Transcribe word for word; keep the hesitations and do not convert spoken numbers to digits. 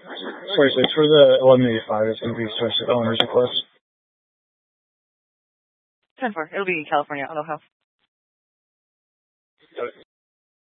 Sorry, so for the eleven eighty-five, it's going to be special owner's request. ten four. It'll be California Auto House.